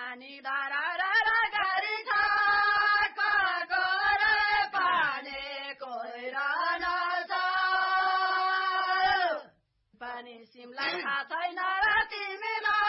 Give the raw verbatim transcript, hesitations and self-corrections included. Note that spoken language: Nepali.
पानी धारा गरी छ पानी कोइरहन छ पानी सिमलाई थाहा छैन र तिमीलाई